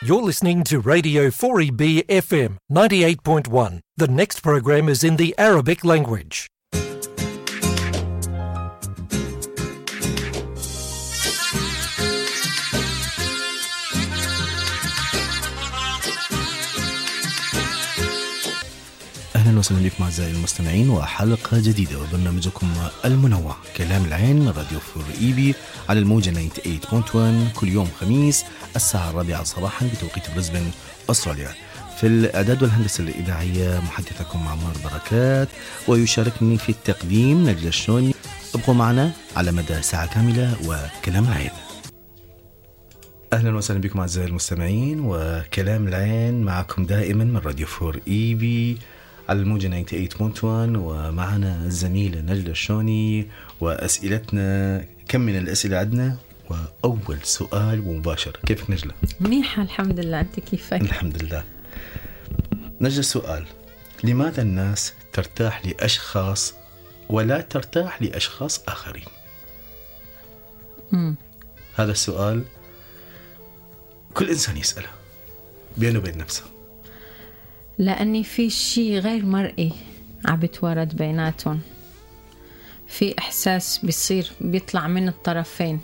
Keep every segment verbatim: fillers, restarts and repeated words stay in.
You're listening to Radio four E B F M ninety-eight point one. The next program is in the Arabic language. أهلا وسهلا بكم أعزائي المستمعين وحلقة جديدة وبرنامجكم المنوع كلام العين من راديو فور إي بي على الموجة تسعة وثمانين فاصلة واحد كل يوم خميس الساعة الرابعة صباحا بتوقيت بريسبن أستراليا. في الإعداد والهندسة الإذاعية محدثكم عمار بركات، ويشاركني في التقديم نجلة الشوني. ابقوا معنا على مدى ساعة كاملة وكلام العين. أهلا وسهلا بكم أعزائي المستمعين وكلام العين معكم دائما من راديو فور إي بي على الموجة تسعة وثمانين فاصلة واحد، ومعنا الزميلة نجلة الشوني وأسئلتنا. كم من الأسئلة عندنا؟ وأول سؤال مباشر، كيفك نجلة؟ منيحة الحمد لله، أنت كيفك؟ الحمد لله. نجلة السؤال، لماذا الناس ترتاح لأشخاص ولا ترتاح لأشخاص آخرين؟ مم. هذا السؤال كل إنسان يسأله بينه وبين نفسه، لأني في شيء غير مرئي عم بتوارد بيناتهم، في إحساس بيصير بيطلع من الطرفين،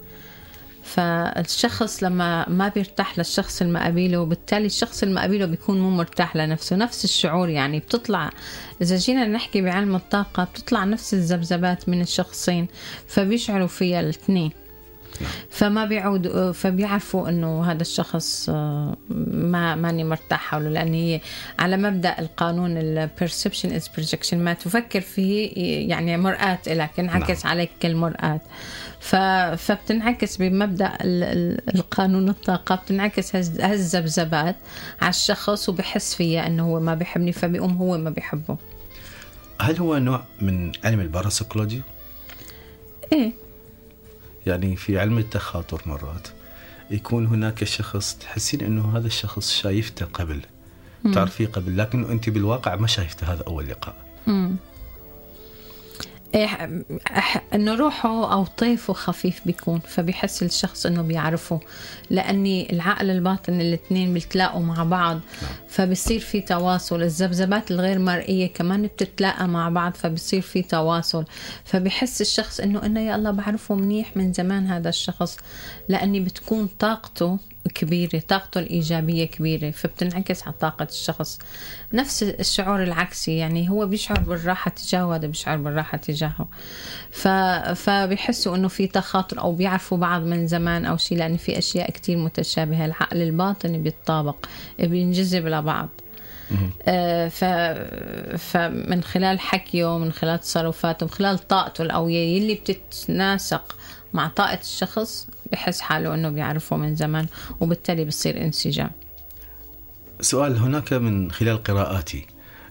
فالشخص لما ما بيرتاح للشخص المقابله وبالتالي الشخص المقابله بيكون مو مرتاح لنفسه. نفس الشعور يعني بتطلع، إذا جينا نحكي بعلم الطاقة بتطلع نفس الذبذبات من الشخصين فبيشعروا فيها الاثنين، فما بيعود فبيعرفوا انه هذا الشخص ما ماني مرتاح حوله، لان هي على مبدا القانون البرسبشن از بروجكشن، ما تفكر فيه يعني مرآة لك انعكس عليك كالمرآة، فبتنعكس بمبدا القانون الطاقه، بتنعكس هالذبذبات على الشخص وبحس فيها انه هو ما بيحبني فبيقوم هو ما بيحبه. هل هو نوع من علم الباراسيكولوجي؟ ايه، يعني في علم التخاطر مرات يكون هناك شخص تحسين انه هذا الشخص شايفته قبل، تعرفيه قبل، لكن انت بالواقع ما شايفته هذا اول لقاء. امم إيه، انه روحه او طيفه خفيف بيكون، فبيحس الشخص انه بيعرفه، لاني العقل الباطن الاثنين بيتلاقوا مع بعض فبيصير في تواصل. الذبذبات الغير مرئيه كمان بتتلاقى مع بعض فبيصير في تواصل، فبيحس الشخص انه انه يا الله بعرفه منيح من زمان هذا الشخص، لاني بتكون طاقته كبيرة، طاقته الإيجابية كبيرة، فبتنعكس على طاقة الشخص. نفس الشعور العكسي، يعني هو بيشعر بالراحة تجاهه وهذا بيشعر بالراحة تجاهه، ف... فبيحسوا إنه في تخاطر أو بيعرفوا بعض من زمان أو شيء، لأن في أشياء كتير متشابهة. العقل الباطني بيتطابق، بينجذب لبعض. آه ف... فمن خلال حكيه، من خلال تصرفاته، من خلال طاقته القوية اللي بتتناسق مع طاقة الشخص، بحس حاله أنه بيعرفه من زمان، وبالتالي بيصير انسجام. سؤال، هناك من خلال قراءاتي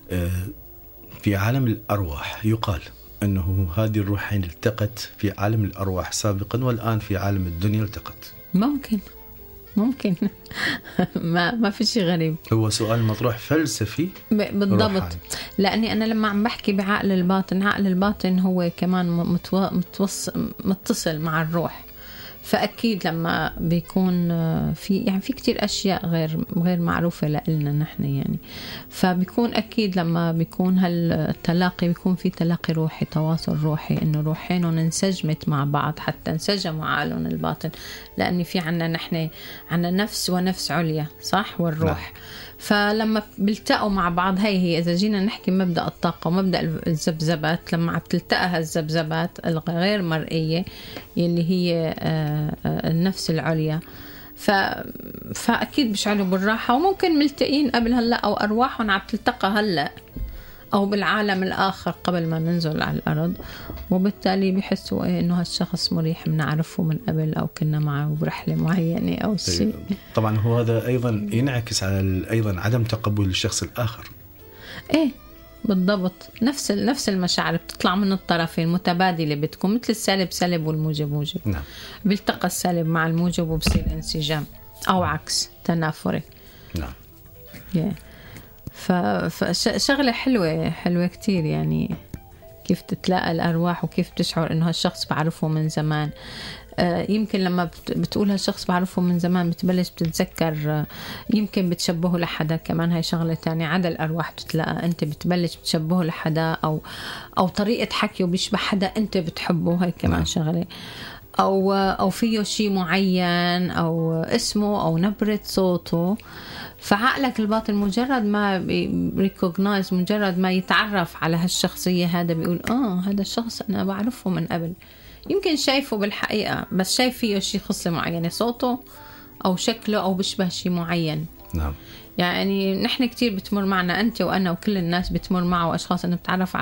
في عالم الأرواح يقال أنه هذه الروحين التقت في عالم الأرواح سابقا والآن في عالم الدنيا التقت. ممكن ممكن ما ما في شيء غريب. هو سؤال مطروح فلسفي بالضبط روحاني. لأني أنا لما عم بحكي بعقل الباطن، عقل الباطن هو كمان متو... متوص... متصل مع الروح، فأكيد لما بيكون في يعني في كتير أشياء غير غير معروفة لنا نحن يعني، فبيكون أكيد لما بيكون هالتلاقي بيكون في تلاقي روحي، تواصل روحي، إنه روحينهم انسجمت مع بعض حتى انسجموا عقلهم الباطن، لأن في عنا نحن عنا نفس ونفس عليا، صح، والروح لا. فلما بيلتقوا مع بعض، هي هي إذا جينا نحكي مبدأ الطاقة ومبدأ الذبذبات، لما بتلتقى هالذبذبات الغير مرئية اللي هي النفس العليا، ف... فأكيد بيشعروا بالراحة، وممكن ملتقين قبل هلأ أو أرواحهم عم تلتقى هلأ أو بالعالم الآخر قبل ما ننزل على الأرض، وبالتالي بيحسوا إيه إنه هالشخص مريح، بنعرفه من قبل أو كنا معه برحلة معينة أو شيء. طبعا هو هذا أيضا ينعكس على أيضا عدم تقبل الشخص الآخر. إيه بالضبط، نفس نفس المشاعر بتطلع من الطرفين متبادلة، بتكون مثل السالب سالب والموجب موجب. نعم. بيلتقى السالب مع الموجب وبصير انسجام أو عكس تنافري. نعم. yeah. فشغلة حلوة حلوة كتير يعني، كيف تتلاقى الأرواح وكيف تشعر إنه هالشخص بعرفه من زمان. يمكن لما بتقول هالشخص بعرفه من زمان بتبلش بتتذكر، يمكن بتشبهه لحدا كمان. هاي شغلة تانية، عدا الأرواح بتتلاقى أنت بتبلش بتشبهه لحدا، أو أو طريقة حكيه بيشبه حدا أنت بتحبه، هاي كمان نعم. شغلة. أو أو فيه شيء معين، أو اسمه أو نبرة صوته. فعقلك الباطن مجرد ما ريكوغنايز، مجرد ما يتعرف على هالشخصية هذا بيقول آه هذا الشخص أنا بعرفه من قبل، يمكن شايفه بالحقيقة بس شايف فيه شيء خصلة معينة، صوته أو شكله أو بيشبه شيء معين. نعم. يعني نحن كتير بتمر معنا، أنت وأنا وكل الناس بتمر معه أشخاص أنه بتعرف